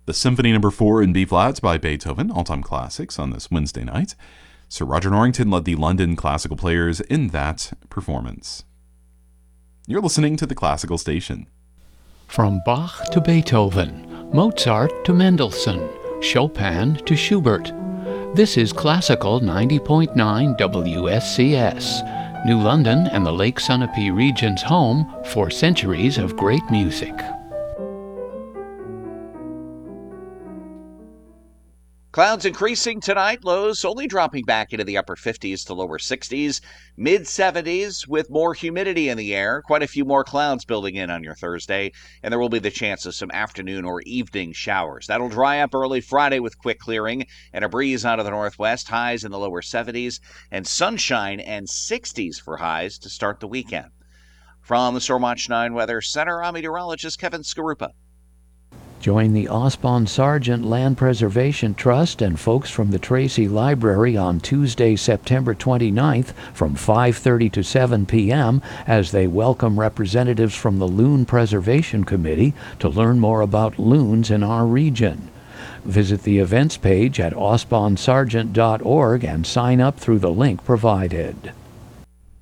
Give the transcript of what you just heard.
The Symphony No. 4 in B-flat by Beethoven, all-time classics on this Wednesday night. Sir Roger Norrington led the London classical players in that performance. You're listening to the Classical Station. From Bach to Beethoven, Mozart to Mendelssohn, Chopin to Schubert. This is Classical 90.9 WSCS, New London and the Lake Sunapee region's home for centuries of great music. Clouds increasing tonight, lows only dropping back into the upper 50s to lower 60s, mid 70s with more humidity in the air, quite a few more clouds building in on your Thursday, and there will be the chance of some afternoon or evening showers. That'll dry up early Friday with quick clearing and a breeze out of the northwest, highs in the lower 70s, and sunshine and 60s for highs to start the weekend. From the Stormwatch 9 Weather Center, I'm meteorologist Kevin Skarupa. Join the Osbon Sargent Land Preservation Trust and folks from the Tracy Library on Tuesday, September 29th from 5:30 to 7 p.m. as they welcome representatives from the Loon Preservation Committee to learn more about loons in our region. Visit the events page at osbonsargent.org and sign up through the link provided.